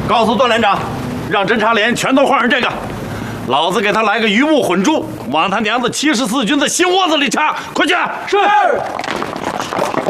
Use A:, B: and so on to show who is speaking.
A: 告诉段连长，让侦察连全都换上这个。老子给他来个鱼目混珠，往他娘的74军的心窝子里插！快去！
B: 是。